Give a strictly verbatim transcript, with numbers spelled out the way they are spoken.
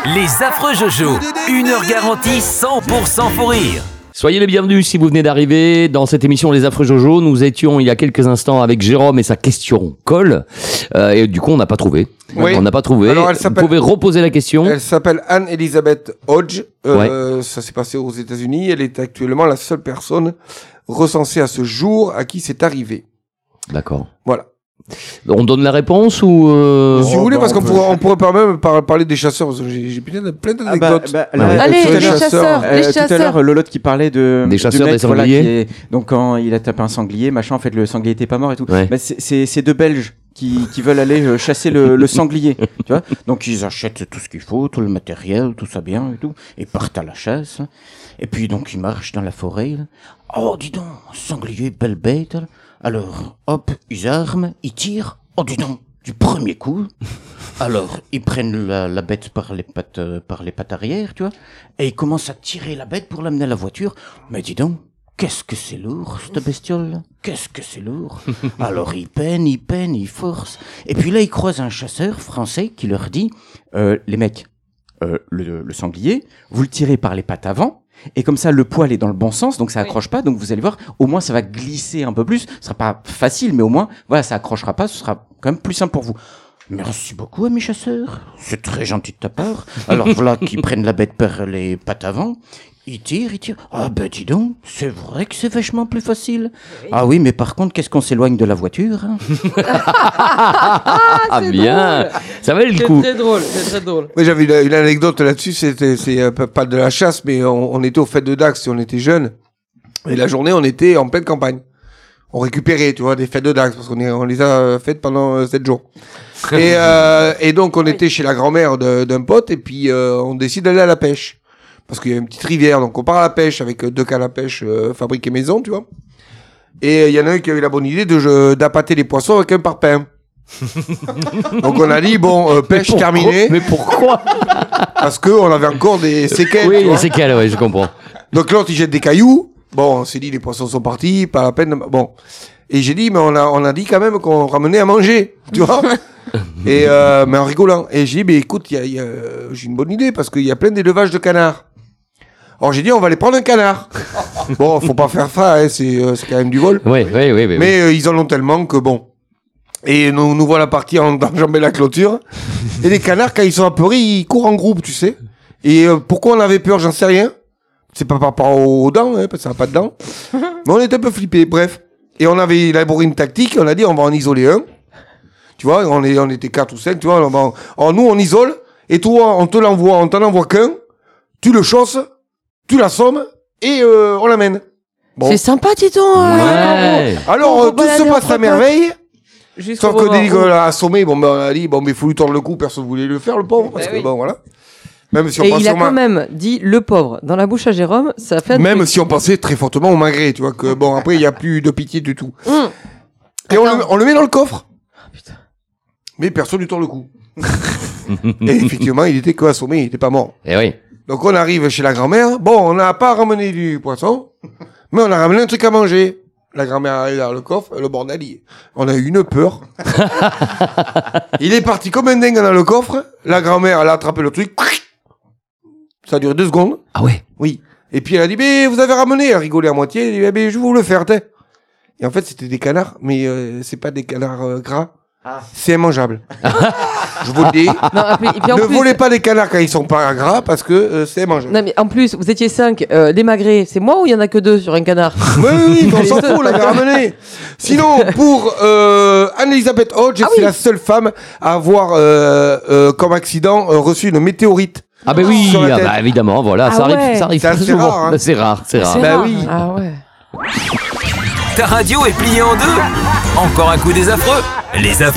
Les affreux Jojo, une heure garantie cent pour cent fou rire. Soyez les bienvenus si vous venez d'arriver dans cette émission Les Affreux Jojo. Nous étions il y a quelques instants avec Jérôme et sa question colle. Euh, et du coup, on n'a pas trouvé. Oui. On n'a pas trouvé. Alors, elle vous s'appelle- pouvez reposer la question. Elle s'appelle Anne-Elizabeth Hodge. Euh, Ça s'est passé aux États-Unis. Elle est actuellement la seule personne recensée à ce jour à qui c'est arrivé. D'accord. Voilà. On donne la réponse ou euh... si vous oh, voulez, bah, parce on qu'on peut- pourrait, on pourrait pas même par- parler des chasseurs. Parce que j'ai, j'ai plein, de- plein Ah bah, d'anecdotes. bah, Ah là, ouais. euh, Allez, tout à les l'heure- chasseurs, euh, les tout à chasseurs. l'heure, Lolotte qui parlait de Des du chasseurs, mec, des voilà, sangliers. qui est- donc quand il a tapé un sanglier, machin, en fait le sanglier était pas mort et tout. Ouais. Bah, c'est, c'est, c'est deux Belges qui, qui veulent aller euh, chasser le, le sanglier, tu vois. Donc ils achètent tout ce qu'il faut, tout le matériel, tout ça bien et tout, et partent à la chasse. Et puis donc ils marchent dans la forêt. Là. Oh dis donc, sanglier, belle bête. Là. Alors hop, ils arment, ils tirent. Oh dis donc, du premier coup. Alors, ils prennent la, la bête par les pattes, euh, par les pattes arrière, tu vois, et ils commencent à tirer la bête pour l'amener à la voiture. Mais dis donc, qu'est-ce que c'est lourd, cette bestiole-là. Qu'est-ce que c'est lourd. Alors, ils peinent, ils peinent, ils forcent. Et puis là, ils croisent un chasseur français qui leur dit, euh, les mecs, euh, le, le sanglier, vous le tirez par les pattes avant, et comme ça, le poil est dans le bon sens, donc ça accroche pas. Donc vous allez voir, au moins ça va glisser un peu plus. Ce sera pas facile, mais au moins, voilà, ça accrochera pas. Ce sera quand même plus simple pour vous. Merci beaucoup, ami chasseur. C'est très gentil de ta part. Alors voilà, qu'ils prennent la bête par les pattes avant. Ils tirent, ils tirent. Ah ben dis donc, c'est vrai que c'est vachement plus facile. Oui. Ah oui, mais par contre, qu'est-ce qu'on s'éloigne de la voiture hein Ah bien. drôle. Ça valait le C'est coup. très drôle, c'est très drôle. Oui, j'avais une, une anecdote là-dessus. C'était, c'est euh, pas- pas de la chasse, mais on, on était aux fêtes de Dax et on était jeunes. Et la journée, on était en pleine campagne. On récupérait, tu vois, des fêtes de Dax parce qu'on est, on les a euh, faites pendant euh, sept jours. et, euh, et donc, on était chez la grand-mère de- d'un pote et puis euh, on décide d'aller à la pêche. Parce qu'il y a une petite rivière, donc on part à la pêche avec deux cannes à pêche euh, fabriquées maison, tu vois. Et il y en a un qui avait la bonne idée de je- d'appâter les poissons avec un parpaing. Donc on a dit, bon, euh, pêche Pourquoi terminée, Mais pourquoi? parce qu'on avait encore des séquelles. tu Oui, vois. c'est quel, ouais, je comprends. Donc l'autre, il jette des cailloux. Bon, on s'est dit, les poissons sont partis, pas la peine. de- Bon. Et j'ai dit, mais on a, on a dit quand même qu'on ramenait à manger, tu vois. Et euh, mais en rigolant. Et j'ai dit, mais écoute, il y a, il y a, j'ai une bonne idée, parce qu'il y a plein d'élevages de canards. Alors j'ai dit, on va aller prendre un canard. Bon, faut pas faire ça, hein, c'est, euh, c'est quand même du vol. Oui, oui, oui, oui. Mais euh, ils en ont tellement que bon. Et nous, nous voilà partis en enjamber la clôture. Et les canards, quand ils sont apeurés, ils courent en groupe, tu sais. Et euh, pourquoi on avait peur, j'en sais rien. C'est pas par rapport aux dents, hein, parce que ça n'a pas de dents. Mais on était un peu flippés, bref. Et on avait élaboré une tactique, on a dit, on va en isoler un. Tu vois, on, est, on était quatre ou cinq, tu vois. On va, en, nous, on isole. Et toi, on te l'envoie, on t'en envoie qu'un. Tu le chosses, tu l'assommes, et euh, on l'amène. Bon. C'est sympa, dis-donc. Ouais. Alors, On euh, va tout balader se en passe à trois merveille. Jusqu'au Sauf que moment dès où- qu'on l'a assommé, bon, ben, on a dit, bon, mais il faut lui tordre le cou, personne ne voulait le faire, le pauvre, parce Bah que oui. bon, voilà. Même si on Et pensait il a au ma- quand même dit le pauvre dans la bouche à Jérôme, ça fait un même truc. si on pensait très fortement au magret, tu vois, que bon, après, il n'y a plus de pitié du tout. Hum. Et on le, Attends. on le met dans le coffre. Putain. Mais personne lui tord le cou. Et effectivement, il était que assommé, il était pas mort. Eh oui. Donc on arrive chez la grand-mère. Bon, on n'a pas ramené du poisson, mais on a ramené un truc à manger. La grand-mère arrive dans le coffre, le bordel, il- on a eu une peur. Il est parti comme un dingue dans le coffre. La grand-mère, elle a attrapé le truc. Ça a duré deux secondes. Ah ouais. Oui. Et puis elle a dit, mais vous avez ramené. Elle rigolait à moitié. Elle a dit, mais je vais vous le faire, t'es. Et en fait, c'était des canards, mais euh, c'est pas des canards euh, gras. Ah. C'est immangeable. Je vous le dis. Non, et puis, et puis en Ne plus, volez pas des canards quand ils sont pas gras parce que euh, c'est immangeable. non, mais en plus, vous étiez cinq. Euh, les magrets, c'est moi ou il y en a que deux sur un canard? Oui, oui, oui, on s'en fout, on l'avait ramené. Sinon, pour euh, Anne-Elizabeth Hodge, Ah c'est oui. la seule femme à avoir, euh, euh, comme accident, euh, reçu une météorite. Ah ben oui, Sur la ah tête. bah évidemment, voilà, Ah ça arrive, ouais. ça arrive C'est assez souvent. rare, hein. C'est rare, c'est rare. C'est Bah rare. oui. Ah ouais. Ta radio est pliée en deux. Encore un coup des affreux. Les affreux